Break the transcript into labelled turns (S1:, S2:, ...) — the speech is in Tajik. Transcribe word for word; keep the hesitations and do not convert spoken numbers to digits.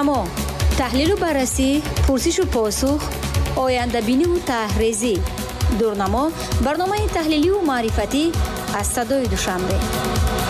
S1: дурнамо: таҳлилу баррасӣ, пурсишу посух, ояндабиниву таҳризӣ. Дурнамо барномаи таҳлилию маърифатӣ аз Садои Душанбе.